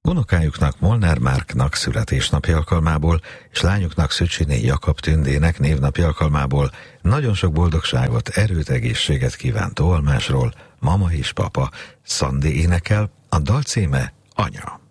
Unokájuknak, Molnár Márknak születésnapi alkalmából és lányuknak, Szücsiné Jakab Tündének névnapi alkalmából nagyon sok boldogságot, erőt, egészséget kíván Tóalmásról mama és papa. Szandi énekel, a dal címe Anya.